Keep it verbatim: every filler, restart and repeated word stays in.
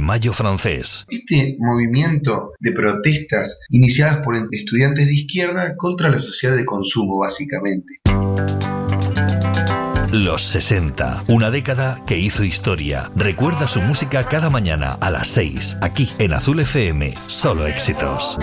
Mayo francés. Este movimiento de protestas iniciadas por estudiantes de izquierda contra la sociedad de consumo, básicamente. Los sesenta, una década que hizo historia. Recuerda su música cada mañana a las seis, aquí en Azul F M. Solo éxitos.